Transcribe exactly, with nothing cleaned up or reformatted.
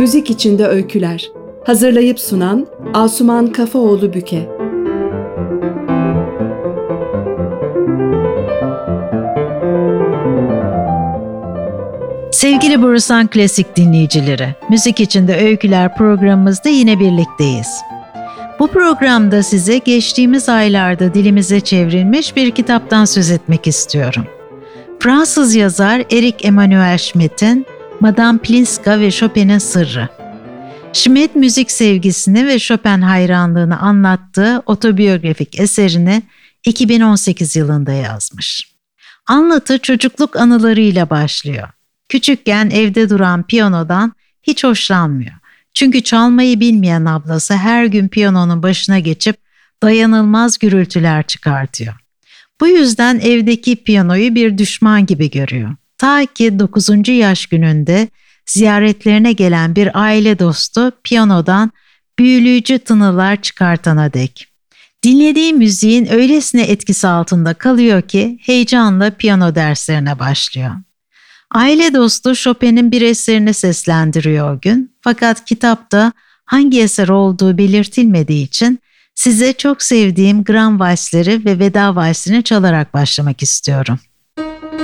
Müzik içinde öyküler. Hazırlayıp sunan Asuman Kafaoğlu Büke. Sevgili Borusan Klasik dinleyicileri, Müzik İçinde Öyküler programımızda yine birlikteyiz. Bu programda size geçtiğimiz aylarda dilimize çevrilmiş bir kitaptan söz etmek istiyorum. Fransız yazar Eric Emmanuel Schmidt'in Madame Plinska ve Chopin'in Sırrı. Schmidt, müzik sevgisini ve Chopin hayranlığını anlattığı otobiyografik eserini iki bin on sekiz yılında yazmış. Anlatı çocukluk anılarıyla başlıyor. Küçükken evde duran piyanodan hiç hoşlanmıyor. Çünkü çalmayı bilmeyen ablası her gün piyanonun başına geçip dayanılmaz gürültüler çıkartıyor. Bu yüzden evdeki piyanoyu bir düşman gibi görüyor. Ta ki dokuzuncu yaş gününde ziyaretlerine gelen bir aile dostu piyanodan büyüleyici tınılar çıkartana dek. Dinlediği müziğin öylesine etkisi altında kalıyor ki heyecanla piyano derslerine başlıyor. Aile dostu Chopin'in bir eserini seslendiriyor o gün, fakat kitapta hangi eser olduğu belirtilmediği için size çok sevdiğim Gran Valsleri ve Veda Valsini çalarak başlamak istiyorum.